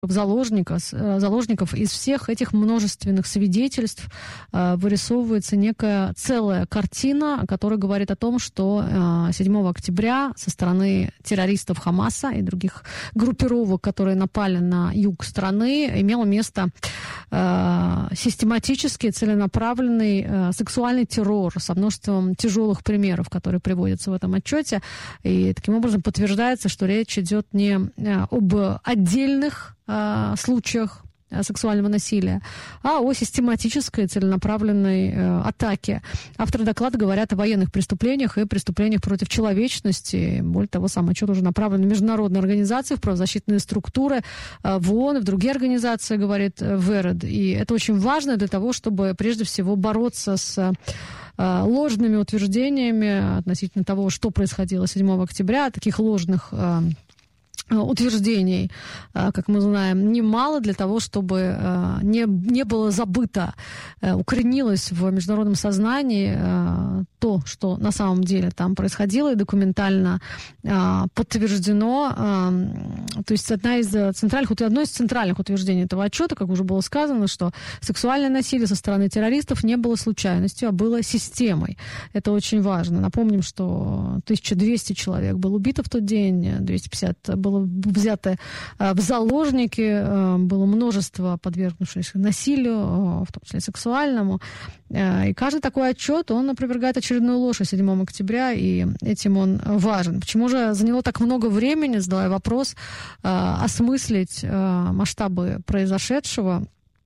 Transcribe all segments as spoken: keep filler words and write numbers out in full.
заложников, заложников из всех этих множественных свидетельств э, вырисовывается некая целая картина, которая говорит о том, что э, седьмого октября со стороны террористов Хамаса и других группировок, которые напали на юг страны, имело место э, систематический, целенаправленный э, сексуальный террор со множеством тяжелых примеров, которые приводятся в этом отчете. И таким образом подтверждается, что речь идет не э, об отдельных случаях сексуального насилия, а о систематической целенаправленной э, атаке. Авторы доклада говорят о военных преступлениях и преступлениях против человечности. Более того, сам отчет уже направлен на международные организации, в правозащитные структуры, э, в ООН и в другие организации, говорит э, ВЭРД. И это очень важно для того, чтобы прежде всего бороться с э, ложными утверждениями относительно того, что происходило седьмого октября, таких ложных э, утверждений, как мы знаем, немало для того, чтобы не, не было забыто, укоренилось в международном сознании то, что на самом деле там происходило, и документально подтверждено. То есть одна из центральных, одно из центральных утверждений этого отчета, как уже было сказано, что сексуальное насилие со стороны террористов не было случайностью, а было системой. Это очень важно. Напомним, что тысяча двести человек было убито в тот день, двести пятьдесят было взято в заложники, было множество подвергнувшихся насилию, в том числе сексуальному. И каждый такой отчет, он опровергает очередную ложь о седьмого октября, и этим он важен. Почему же заняло так много времени, задавая вопрос, осмыслить масштабы произошедшего?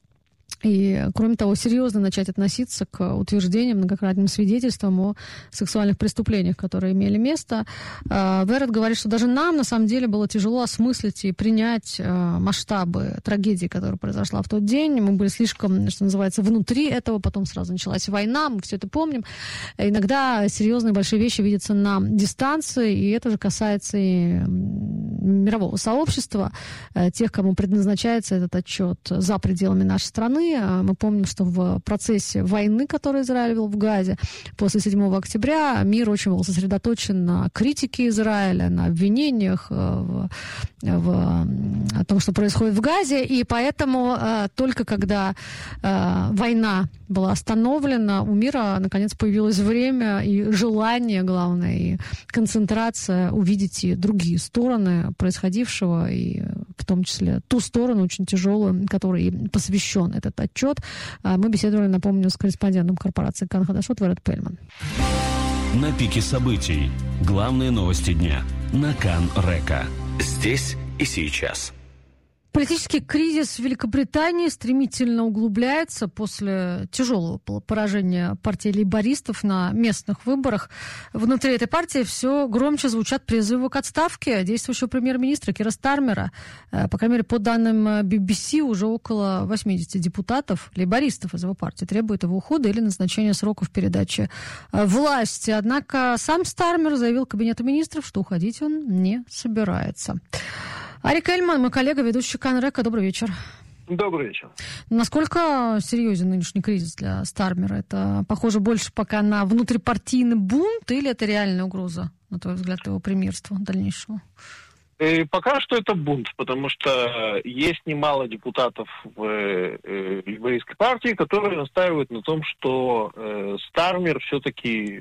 И, кроме того, серьезно начать относиться к утверждениям, многократным свидетельствам о сексуальных преступлениях, которые имели место. ВЭРД говорит, что даже нам, на самом деле, было тяжело осмыслить и принять масштабы трагедии, которая произошла в тот день. Мы были слишком, что называется, внутри этого, потом сразу началась война, мы все это помним. Иногда серьезные большие вещи видятся на дистанции, и это же касается и мирового сообщества, тех, кому предназначается этот отчет за пределами нашей страны. Мы помним, что в процессе войны, которую Израиль вел в Газе после седьмого октября, мир очень был сосредоточен на критике Израиля, на обвинениях в, в, о том, что происходит в Газе, и поэтому только когда война была остановлена, у мира, наконец, появилось время и желание, главное, и концентрация увидеть и другие стороны происходившего, и в том числе ту сторону очень тяжелую, которой посвящен этот отчет. Мы беседовали, напомню, с корреспондентом корпорации Кан Хадашот Верет Пельман. На пике событий. Главные новости дня. На Кан Река. Здесь и сейчас. Политический кризис в Великобритании стремительно углубляется после тяжелого поражения партии лейбористов на местных выборах. Внутри этой партии все громче звучат призывы к отставке действующего премьер-министра Кира Стармера. По крайней мере, по данным би би си, уже около восемьдесят депутатов, лейбористов из его партии, требуют его ухода или назначения сроков передачи власти. Однако сам Стармер заявил Кабинету министров, что уходить он не собирается. Арик Эльман, мой коллега, ведущий Кан Река. Добрый вечер. Добрый вечер. Насколько серьезен нынешний кризис для Стармера? Это похоже больше пока на внутрипартийный бунт или это реальная угроза, на твой взгляд, его премьерства дальнейшего? И пока что это бунт, потому что есть немало депутатов в э, лейбористской партии, которые настаивают на том, что э, Стармер все-таки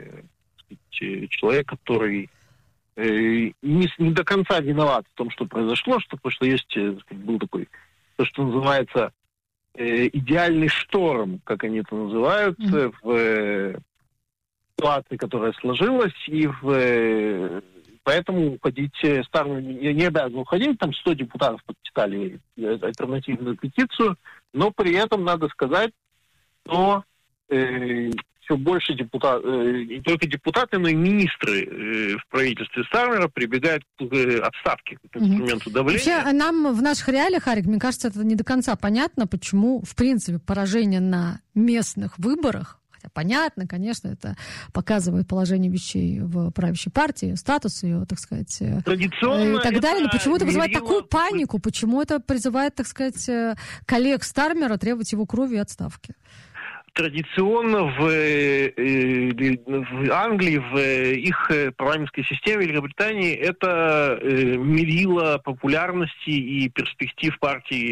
э, человек, который Не, не до конца виноват в том, что произошло, что, потому что есть, был такой, то, что называется, э, идеальный шторм, как они это называют, mm-hmm. в э, ситуации, которая сложилась, и в, э, поэтому уходить Стармер не, не обязан уходить, там сто депутатов подписали альтернативную петицию, но при этом надо сказать, что э, все больше депутат, э, не только депутаты, но и министры э, в правительстве Стармера прибегают к э, отставке, к инструменту давления. Вообще, нам в наших реалиях, Арик, мне кажется, это не до конца понятно, почему, в принципе, поражение на местных выборах, хотя понятно, конечно, это показывает положение вещей в правящей партии, статус ее, так сказать, традиционно и так далее, но почему это вызывает мерило... такую панику, почему это призывает, так сказать, коллег Стармера требовать его крови и отставки? Традиционно в, в Англии, в их парламентской системе Великобритании это мерило популярности и перспектив партии